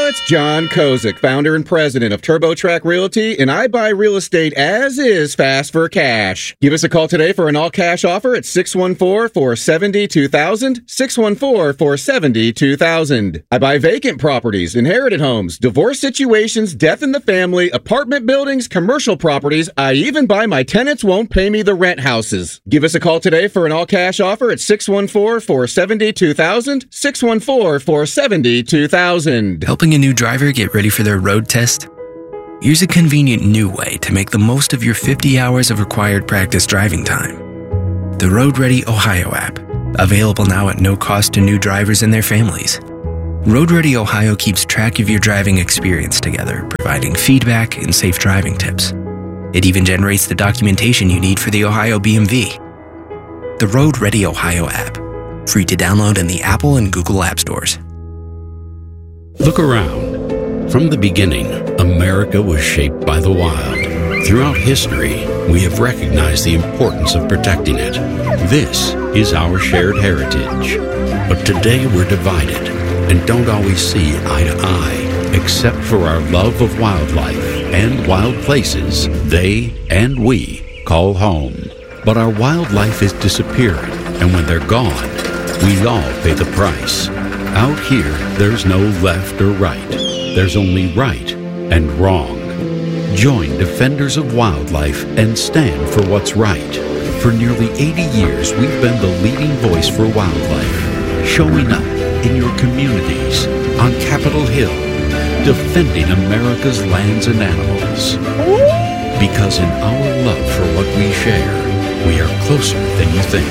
it's John Kozik, founder and president of TurboTrack Realty, and I buy real estate as is fast for cash. Give us a call today for an all-cash offer at six one four, four seven zero, two thousand, six one four, four seven zero, two thousand. I buy vacant properties, inherited homes, divorce situations, death in the family, apartment buildings, commercial properties. I even buy my tenants won't pay me the rent houses. Give us a call today for an all-cash offer at six one four, four seven zero, two thousand, six one four, four seven zero, two thousand. Helping a new driver get ready for their road test? Here's a convenient new way to make the most of your fifty hours of required practice driving time. The Road Ready Ohio app, available now at no cost to new drivers and their families. Road Ready Ohio keeps track of your driving experience together, providing feedback and safe driving tips. It even generates the documentation you need for the Ohio B M V. The Road Ready Ohio app, free to download in the Apple and Google App Stores. Look around. From the beginning, America was shaped by the wild. Throughout history, we have recognized the importance of protecting it. This is our shared heritage. But today we're divided and don't always see eye to eye, except for our love of wildlife and wild places they and we call home. But our wildlife is disappearing, and when they're gone, we all pay the price. Out here, there's no left or right. There's only right and wrong. Join Defenders of Wildlife and stand for what's right. For nearly eighty years, we've been the leading voice for wildlife, showing up in your communities, on Capitol Hill, defending America's lands and animals. Because in our love for what we share, we are closer than you think.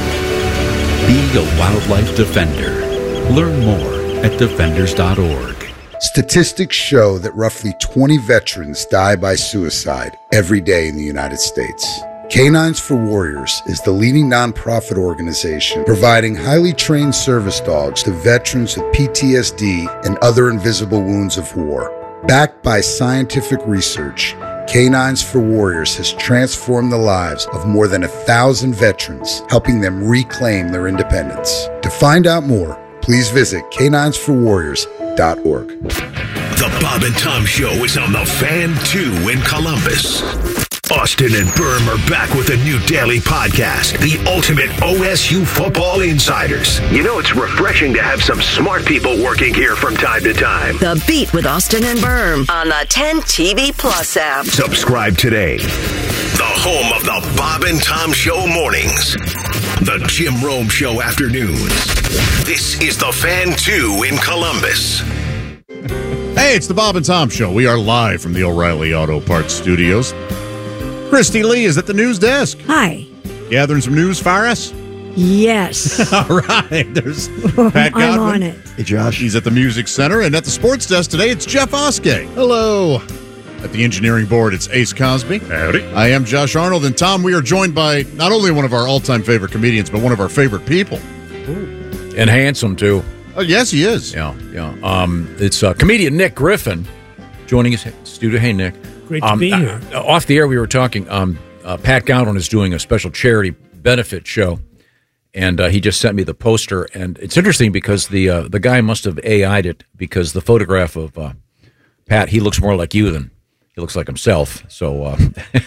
Be a wildlife defender. Learn more at defenders dot org. Statistics show that roughly twenty veterans die by suicide every day in the United States. Canines for Warriors is the leading nonprofit organization providing highly trained service dogs to veterans with P T S D and other invisible wounds of war. Backed by scientific research, Canines for Warriors has transformed the lives of more than a thousand veterans, helping them reclaim their independence. To find out more, please visit canines for warriors dot org. The Bob and Tom Show is on the Fan two in Columbus. Austin and Berm are back with a new daily podcast, the Ultimate O S U Football Insiders. You know, it's refreshing to have some smart people working here from time to time. The Beat with Austin and Berm on the ten T V Plus app. Subscribe today. The home of the Bob and Tom Show mornings. The Jim Rome Show afternoons. This is the Fan two in Columbus. Hey, it's the Bob and Tom Show. We are live from the O'Reilly Auto Parts Studios. Christy Lee is at the news desk. Hi. Gathering some news for us? Yes. All right. There's Pat Godwin. I'm on it. Hey, Josh. He's at the Music Center. And at the sports desk today, it's Jeff Oskey. Hello. At the engineering board, it's Ace Cosby. Howdy. I am Josh Arnold. And Tom, we are joined by not only one of our all-time favorite comedians, but one of our favorite people. Ooh. And handsome, too. Oh, yes, he is. Yeah, yeah. Um, it's uh, comedian Nick Griffin joining us in the studio. Hey, Nick. Great to um, be here. Uh, off the air, we were talking. Um, uh, Pat Godwin is doing a special charity benefit show, and uh, he just sent me the poster. And it's interesting because the uh, the guy must have A I'd it because the photograph of uh, Pat, he looks more like you than he looks like himself. So uh,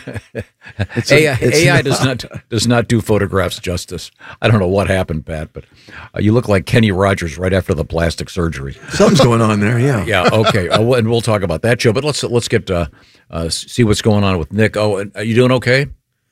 it's A I, a, it's A I does not does not do photographs justice. I don't know what happened, Pat, but uh, you look like Kenny Rogers right after the plastic surgery. Something's going on there, yeah. Yeah, okay, uh, and we'll talk about that show. But let's let's get uh, uh, see what's going on with Nick. Oh, are you doing okay?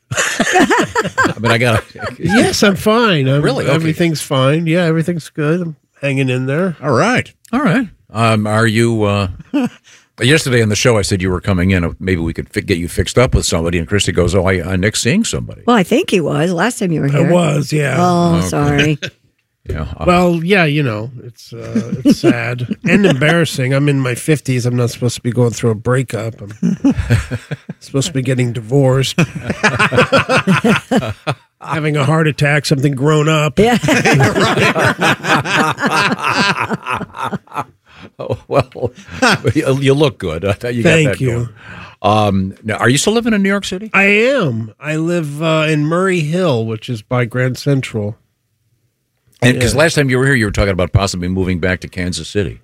I mean, I got yes, I'm fine. I'm, really, okay. Everything's fine. Yeah, everything's good. I'm hanging in there. All right, all right. Um, are you? Uh, yesterday on the show, I said you were coming in. Maybe we could fi- get you fixed up with somebody. And Christy goes, "Oh, I, uh, Nick's seeing somebody." Well, I think he was last time you were here. I was, yeah. Oh, Okay. sorry. Yeah. Uh, Well, yeah, you know, it's uh, it's sad and embarrassing. I'm in my fifties. I'm not supposed to be going through a breakup. I'm supposed to be getting divorced, having a heart attack, something grown up. Yeah. oh, well, you, you look good. I thought you got Thank that you. going. Um, now, are you still living in New York City? I am. I live uh, in Murray Hill, which is by Grand Central. Because Yeah. last time you were here, you were talking about possibly moving back to Kansas City.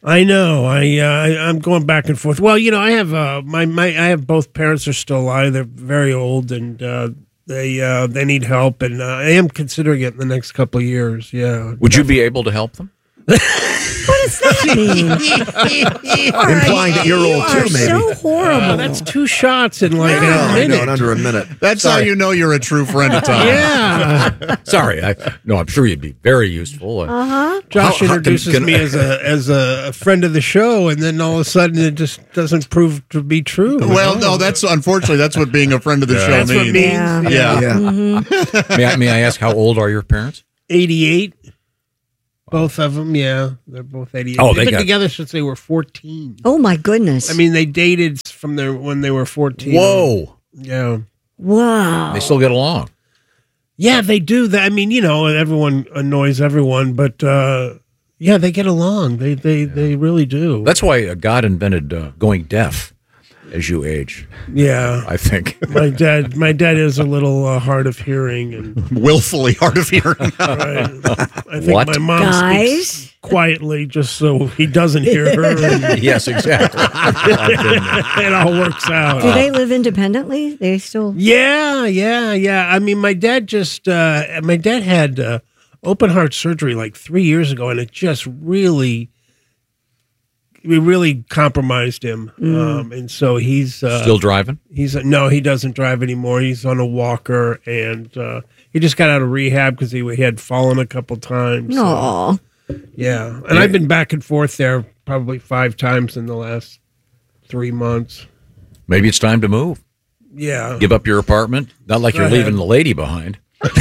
I know. I, uh, I I'm going back and forth. Well, you know, I have uh, my my I have both parents are still alive. They're very old, and uh, they uh, they need help. And uh, I am considering it in the next couple of years. Yeah. Would you be able to help them? What does that mean? Implying that you're old you too, are maybe. so horrible. Uh, that's two shots in like No, a I minute. know, in under a minute. That's Sorry. how you know you're a true friend of Tom. Yeah. Sorry, I no, I'm sure you'd be very useful. Uh, Uh-huh. Josh How- how- introduces can- me as a as a friend of the show, and then all of a sudden it just doesn't prove to be true. Well, no, that's unfortunately that's what being a friend of the Yeah. show That's what means. means. Yeah. Yeah. Yeah. Mm-hmm. may, I, may I ask how old are your parents? eighty-eight. Both of them, yeah, they're both eighty-eight. Oh, They've they been got- together since they were fourteen. Oh my goodness. I mean, they dated from their when they were fourteen. Whoa. Yeah. Wow. They still get along. Yeah, they do. That. I mean, you know, everyone annoys everyone, but uh, yeah, they get along. They they they really do. That's why uh, God invented uh, going deaf as you age. Yeah, I think. my dad. My dad is a little uh, hard of hearing and willfully hard of hearing. Right. I think What? my mom Guys? speaks quietly just so he doesn't hear her. And Yes, exactly. it all works out. Do they live independently? They still. Yeah, yeah, yeah. I mean, my dad just uh, my dad had uh, open heart surgery like three years ago, and it just really, we really compromised him. Mm. Um, and so he's uh, Still driving? He's no, he doesn't drive anymore. He's on a walker, and uh, he just got out of rehab because he, he had fallen a couple times. so- Aw. yeah, and I've been back and forth there probably five times in the last three months. Maybe it's time to move. Yeah. Give up your apartment. Not like Go you're ahead. leaving the lady behind.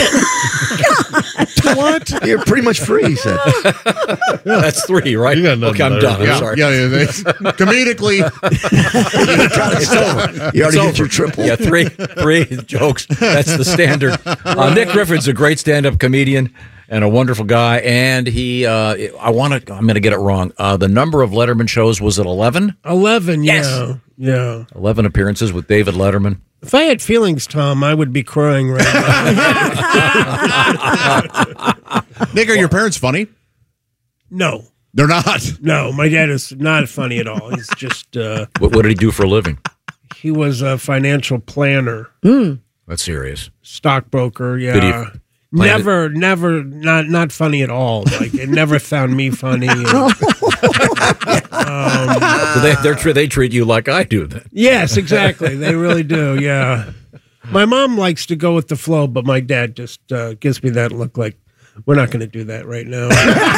What? You're pretty much free, he said. That's three, right? You got nothing Okay, I'm there. done. I'm Yeah, sorry. yeah, yeah, they- comedically. It's over. You already It's hit your triple. Yeah, three, three jokes. That's the standard. Uh, Nick Griffin's a great stand-up comedian and a wonderful guy. And he, uh, I want to, I'm going to get it wrong. Uh, the number of Letterman shows was at eleven. Eleven, Yes. yeah, yeah. eleven appearances with David Letterman. If I had feelings, Tom, I would be crying right now. Nick, are your parents funny? No, They're not. no, my dad is not funny at all. He's just uh, What, what did he do for a living? he was a financial planner, That's serious. stockbroker. Yeah, Did he plan never, never, not not funny at all. Like it never found me funny. And, um, So they, they're, tr- they treat you like I do then. yes, exactly. They really do. Yeah, my mom likes to go with the flow, but my dad just uh, gives me that look like. We're not going to do that right now.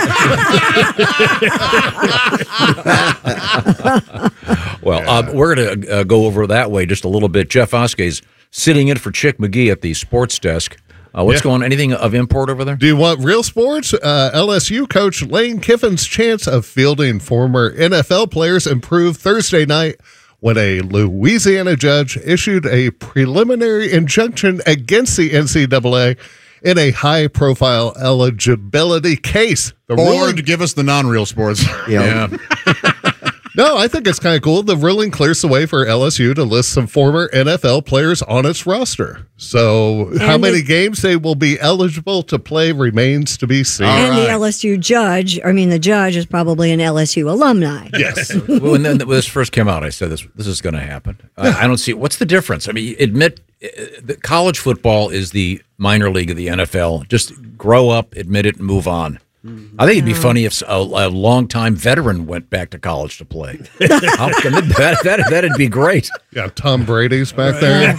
Well, uh, we're going to uh, go over that way just a little bit. Jeff Oskey's sitting in for Chick McGee at the sports desk. Uh, what's Yeah. going on? Anything of import over there? Do you want real sports? Uh, L S U coach Lane Kiffin's chance of fielding former N F L players improved Thursday night when a Louisiana judge issued a preliminary injunction against the N C double A in a high-profile eligibility case. The Or ruling- to give us the non-real sports. Yeah. No, I think it's kind of cool. The ruling clears the way for L S U to list some former N F L players on its roster. So, how And many the- games they will be eligible to play remains to be seen. And the L S U judge, I mean, the judge is probably an L S U alumni. Yes. when, then, when this first came out, I said this this is going to happen. Uh, I don't see what's the difference. I mean, admit uh, that college football is the minor league of the N F L. Just grow up, admit it, and move on. I think it'd be funny if a, a longtime veteran went back to college to play. How- that, that, that'd be great. Yeah, Tom Brady's back there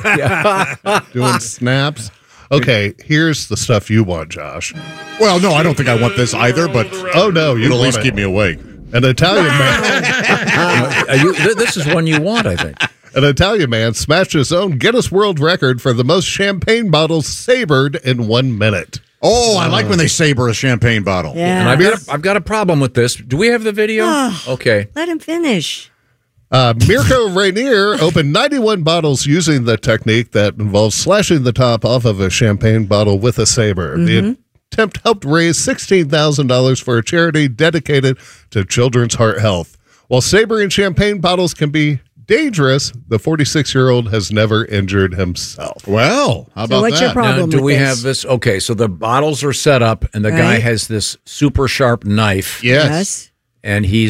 doing snaps. Okay, here's the stuff you want, Josh. Well, no, I don't think I want this either, but Oh, no, you it'll at want least it. keep me awake. An Italian man. Uh, you, th- this is one you want, I think. An Italian man smashed his own Guinness World Record for the most champagne bottles sabered in one minute. Oh, I like when they saber a champagne bottle. Yeah. And I've got, a, I've got a problem with this. Do we have the video? Oh. Okay. Let him finish. Uh, Mirko Rainier opened ninety-one bottles using the technique that involves slashing the top off of a champagne bottle with a saber. The attempt helped raise sixteen thousand dollars for a charity dedicated to children's heart health. While sabering champagne bottles can be dangerous, the forty-six-year-old has never injured himself. Well, how about what's that? your problem? Now, do with we this? have this? Okay, so the bottles are set up, and the guy Right. has this super sharp knife. Yes. Yes. And he's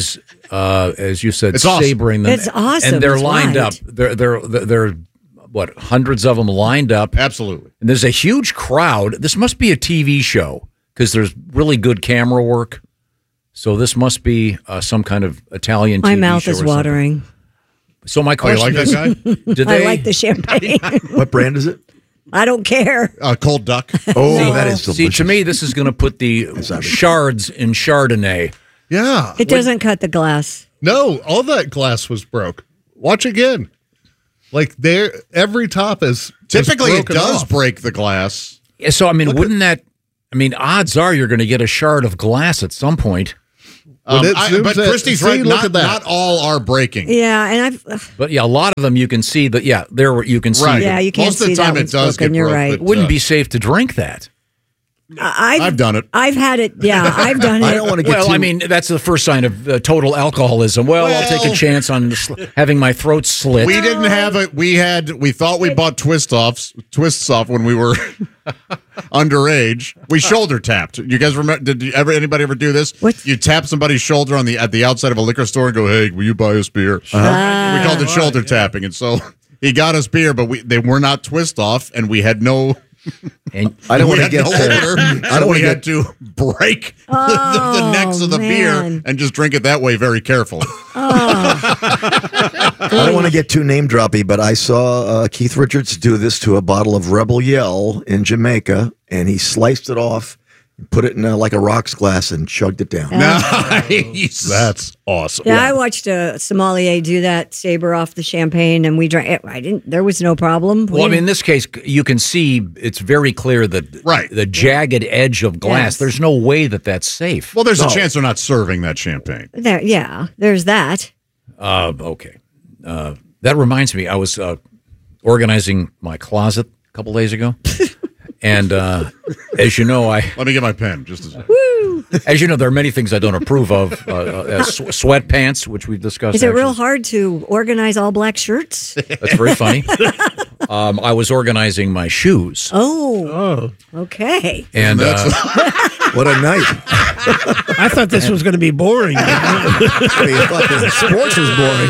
uh, as you said, It's awesome. sabering them. It's awesome. And they're It's lined right. up. They're, they're, they're, what, hundreds of them lined up. Absolutely. And there's a huge crowd. This must be a T V show because there's really good camera work. So this must be uh, some kind of Italian T V My mouth show is or something. watering. So my Oh, you question like is, that guy? did I they, like the champagne. What brand is it? I don't care. Uh, cold duck. Oh, No. that is see, delicious. to me, this is going to put the shards in Chardonnay. Yeah. It doesn't cut the glass. No, all that glass was broke. Watch again. Like there, every top is is Typically, it broken does off. break the glass. Yeah, so, I mean, wouldn't that, I mean, odds are you're going to get a shard of glass at some point. Um, When it I- zooms but in- Christy's see, right. look Not, at that. not all are breaking. Yeah, and I've ugh, But yeah, a lot of them you can see that, yeah, there you can see. Right. yeah, you can't Most of see the time that it one's does broken. get You're broke, right. It wouldn't Uh, be safe to drink that. I've, I've done it. I've had it. Yeah, I've done it. I don't want to get Well, too. I mean, that's the first sign of uh, total alcoholism. Well, I'll take a Well- chance on sl- having my throat slit. We didn't have it. We had. We thought we bought twist offs, twists off when we were underage. We shoulder tapped. You guys remember? Did you ever anybody ever do this? What? You tap somebody's shoulder on the at the outside of a liquor store and go, "Hey, will you buy us beer?" Ah. We called it shoulder tapping, and so he got us beer, but we they were not twist off, and we had no. And I don't we want to had get. no uh, opener, I so don't want we to had get. to break the, the, Oh, the necks of the man. beer and just drink it that way very carefully. I don't want to get too name droppy, but I saw uh, Keith Richards do this to a bottle of Rebel Yell in Jamaica, and he sliced it off, put it in a, like a rocks glass, and chugged it down. Nice. That's awesome. Yeah, I watched a sommelier do that, saber off the champagne, and we drank. I didn't. There was no problem. Well, I We mean, in this case, you can see it's very clear that Right. the jagged edge of glass. Yes. There's no way that that's safe. Well, there's No. a chance they're not serving that champagne. there, yeah, there's that. Uh, okay. Uh, that reminds me, I was uh, organizing my closet a couple days ago. And uh, as you know, I Let me get my pen. Just a second. as you know, there are many things I don't approve of. Uh, uh, sw- sweatpants, which we've discussed. Is it real actually. hard to organize all black shirts? That's very funny. um, I was organizing my shoes, Oh, okay. and uh, What a night! I thought this was going to be boring. I mean, fucking sports was boring.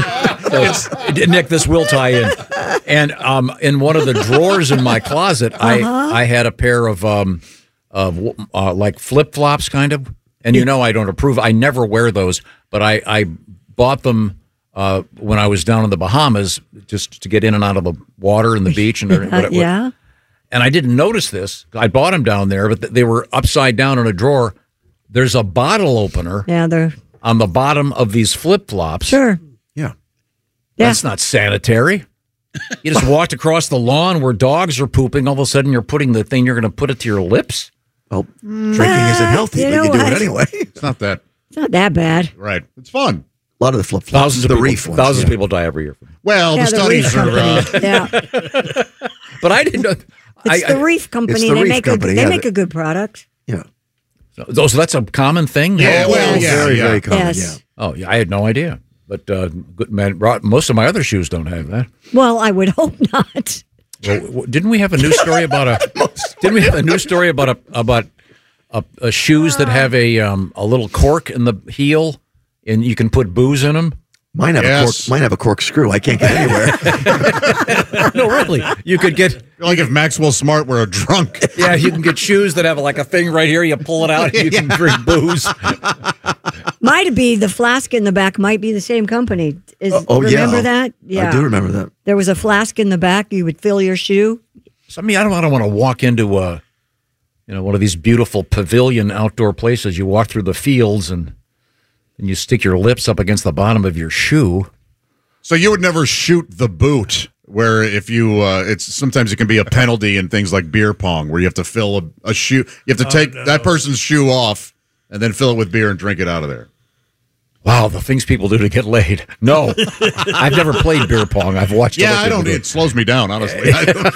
so, Nick, this will tie in. And um, in one of the drawers in my closet, I I had a pair of um of uh, like flip flops, kind of. And you know, I don't approve. I never wear those, but I I bought them. Uh, when I was down in the Bahamas, just to get in and out of the water and the beach, and Uh, what- yeah. and I didn't notice this. I bought them down there, but th- they were upside down in a drawer. There's a bottle opener Yeah, they're on the bottom of these flip flops. sure. Yeah. Yeah. That's not sanitary. You just walked across the lawn where dogs are pooping. All of a sudden, you're putting the thing. You're going to put it to your lips. Well, drinking isn't healthy, you but know you do what? it anyway. It's not that It's not that bad. right. It's fun. A lot of the flip flops, Thousands of the people, reef ones. thousands yeah. of people die every year. Well, Yeah, the the studies Reef are. Uh, Company. Yeah, But I didn't know. it's I, the Reef Company. the they Reef make Company, a they yeah, make the- a good product. Yeah. I, so, so that's a common thing. Yeah, Oh, well, yeah, very, yeah. very common. Yes. Yeah. Oh, yeah, I had no idea. But uh, good man, most of my other shoes don't have that. Well, I would hope not. Well, w- didn't we have a news story about a? Didn't we have a news story about a about a, a shoes that have a um, a little cork in the heel, and you can put booze in them? Mine have a Yes. cork. Mine have a corkscrew. I can't get anywhere. No, really, you could get. like if Maxwell Smart were a drunk. Yeah, you can get shoes that have like a thing right here. You pull it out, and you can drink booze. Might be the flask in the back. Might be the same company. Is oh, yeah. remember that? Yeah, I do remember that. There was a flask in the back. You would fill your shoe. So, I mean, I don't, I don't want to walk into a, you know, one of these beautiful pavilion outdoor places. You walk through the fields and and you stick your lips up against the bottom of your shoe. So you would never shoot the boot. Where if you, uh, it's sometimes it can be a penalty in things like beer pong, where you have to fill a, a shoe. You have to take that person's shoe off and then fill it with beer and drink it out of there. Wow, the things people do to get laid. No, I've never played beer pong. I've watched. Yeah, other I people don't. do It slows me down, honestly. I,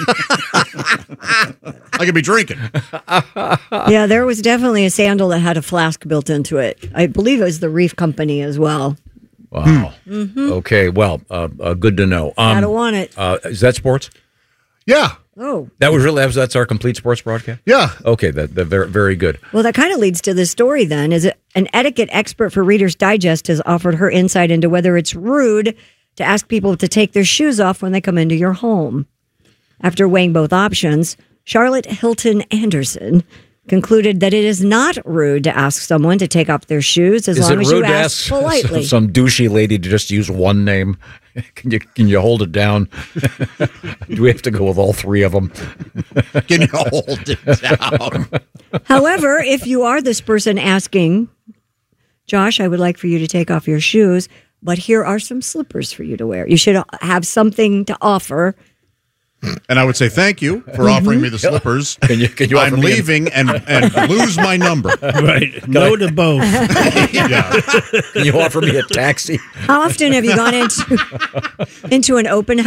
I could be drinking. Yeah, there was definitely a sandal that had a flask built into it. I believe it was the Reef Company as well. Wow. Okay, well, uh, uh, good to know. Um, Gotta want it. Uh, is that sports? Yeah. Oh. That was really that's our complete sports broadcast? Yeah. Okay, that, that very, very good. Well, that kind of leads to this story then. Is it an etiquette expert for Reader's Digest has offered her insight into whether it's rude to ask people to take their shoes off when they come into your home. After weighing both options, Charlotte Hilton Anderson concluded that it is not rude to ask someone to take off their shoes as Is long it as you rude to ask ask politely. some douchey lady to just use one name? Can you can you hold it down? Do we have to go with all three of them? Can you hold it down? However, if you are this person asking, Josh, I would like for you to take off your shoes, but here are some slippers for you to wear. You should have something to offer. And I would say thank you for offering me the slippers. Can you, can you I'm offer me leaving and, and lose my number. Right. No to both. Yeah. Can you offer me a taxi? How often have you gone into into an open